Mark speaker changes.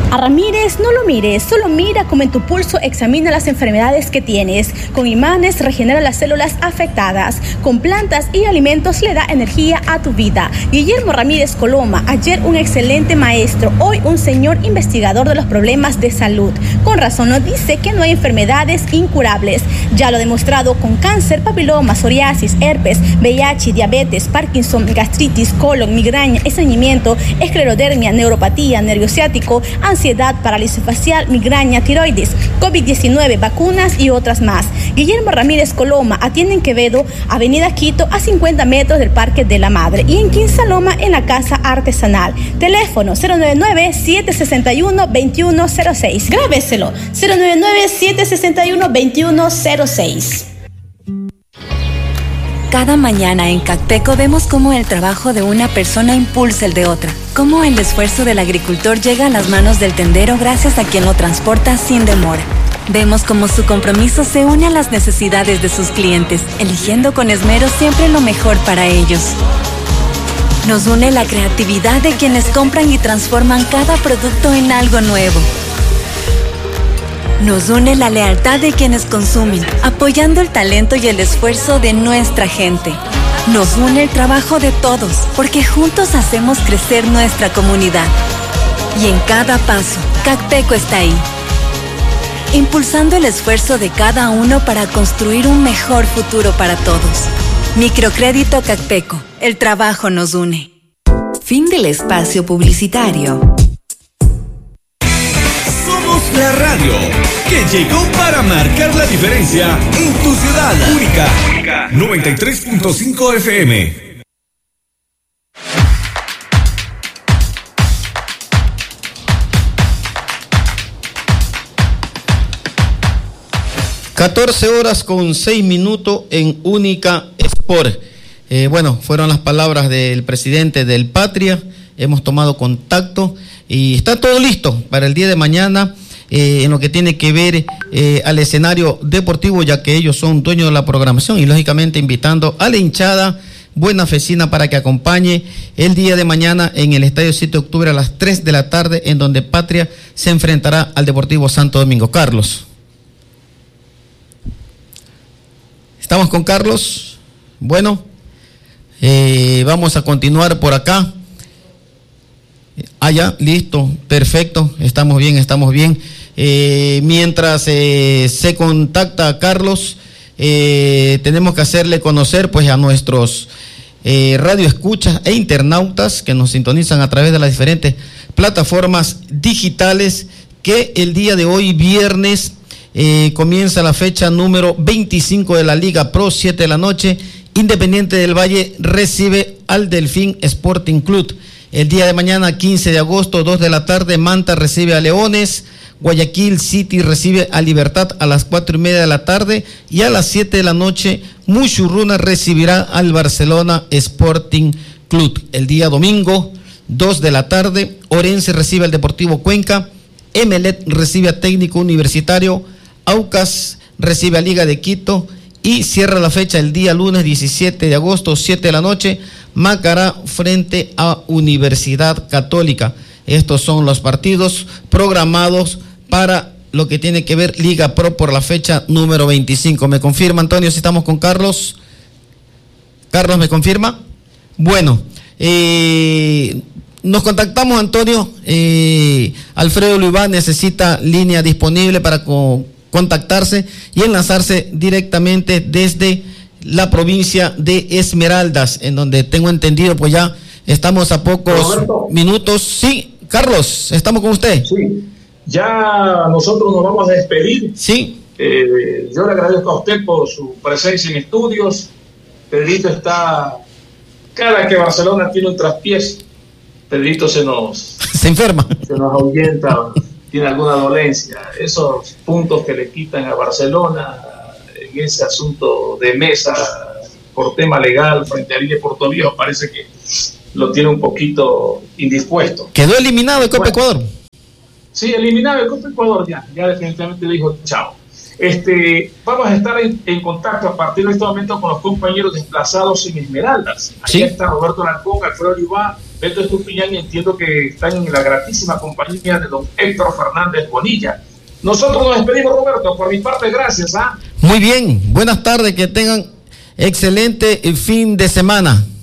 Speaker 1: A Ramírez no lo mires, solo mira cómo en tu pulso examina las enfermedades que tienes. Con imanes regenera las células afectadas. Con plantas y alimentos le da energía a tu vida. Guillermo Ramírez Coloma, ayer un excelente maestro, hoy un señor investigador de los problemas de salud. Con razón nos dice que no hay enfermedades incurables. Ya lo ha demostrado con cáncer, papiloma, psoriasis, herpes, VIH, diabetes, Parkinson, gastritis, colon, migraña, estreñimiento, esclerodermia, neuropatía, nervio ciático, ansiedad, parálisis facial, migraña, tiroides, COVID-19, vacunas y otras más. Guillermo Ramírez Coloma atiende en Quevedo, Avenida Quito, a 50 metros del Parque de la Madre, y en Quinsaloma, en la Casa Artesanal. Teléfono 099-761-2106. Grábeselo, 099-761-2106.
Speaker 2: Cada mañana en Cacteco vemos cómo el trabajo de una persona impulsa el de otra, cómo el esfuerzo del agricultor llega a las manos del tendero gracias a quien lo transporta sin demora. Vemos cómo su compromiso se une a las necesidades de sus clientes, eligiendo con esmero siempre lo mejor para ellos. Nos une la creatividad de quienes compran y transforman cada producto en algo nuevo. Nos une la lealtad de quienes consumen, apoyando el talento y el esfuerzo de nuestra gente. Nos une el trabajo de todos, porque juntos hacemos crecer nuestra comunidad. Y en cada paso, Cacteco está ahí, impulsando el esfuerzo de cada uno para construir un mejor futuro para todos. Microcrédito Cacteco, el trabajo nos une.
Speaker 3: Fin del espacio publicitario.
Speaker 4: La radio que llegó para marcar la diferencia en tu ciudad. Única 93.5 FM.
Speaker 5: (14:06) en Única Sport. Bueno, fueron las palabras del presidente del Patria. Hemos tomado contacto y está todo listo para el día de mañana. En lo que tiene que ver al escenario deportivo, ya que ellos son dueños de la programación, y lógicamente invitando a la hinchada buenafesina para que acompañe el día de mañana en el Estadio 7 de Octubre a las 3 de la tarde, en donde Patria se enfrentará al Deportivo Santo Domingo. Carlos. ¿Estamos con Carlos? Bueno, vamos a continuar por acá. Ya, listo, perfecto, estamos bien. Mientras se contacta a Carlos, tenemos que hacerle conocer pues a nuestros radioescuchas e internautas que nos sintonizan a través de las diferentes plataformas digitales que el día de hoy, viernes, comienza la fecha número 25 de la Liga Pro, 7 de la noche. Independiente del Valle recibe al Delfín Sporting Club. El día de mañana, 15 de agosto, 2 de la tarde, Manta recibe a Leones, Guayaquil City recibe a Libertad a las 4:30 de la tarde, y a las 7 de la noche, Muchurruna recibirá al Barcelona Sporting Club. El día domingo, 2 de la tarde, Orense recibe al Deportivo Cuenca, Emelec recibe a Técnico Universitario, Aucas recibe a Liga de Quito, y cierra la fecha el día lunes 17 de agosto, 7 de la noche, Macará frente a Universidad Católica. Estos son los partidos programados para lo que tiene que ver Liga Pro por la fecha número 25. ¿Me confirma, Antonio, si estamos con Carlos? ¿Carlos me confirma? Bueno, nos contactamos, Antonio. Alfredo Luivá necesita línea disponible para contactarse y enlazarse directamente desde la provincia de Esmeraldas, en donde tengo entendido pues ya estamos a pocos minutos. Sí, Carlos, estamos con usted.
Speaker 6: Sí, ya nosotros nos vamos a despedir.
Speaker 5: Sí.
Speaker 6: Yo le agradezco a usted por su presencia en estudios. Pedrito está, cada que Barcelona tiene un traspiés, Pedrito se
Speaker 5: enferma,
Speaker 6: se nos ahuyenta, tiene alguna dolencia. Esos puntos que le quitan a Barcelona en ese asunto de mesa por tema legal frente a Liga de Puerto Viejo, parece que lo tiene un poquito indispuesto.
Speaker 5: ¿Quedó eliminado el Copa Ecuador?
Speaker 6: Sí, eliminado el Copa Ecuador, ya definitivamente le dijo chao. Vamos a estar en contacto a partir de este momento con los compañeros desplazados en Esmeraldas. Ahí está Roberto Lancón, Alfredo Olivá, Beto Estupiñán, y entiendo que están en la gratísima compañía de don Héctor Fernández Bonilla. Nosotros nos despedimos, Roberto. Por mi parte, gracias.
Speaker 5: Muy bien, buenas tardes, que tengan excelente fin de semana.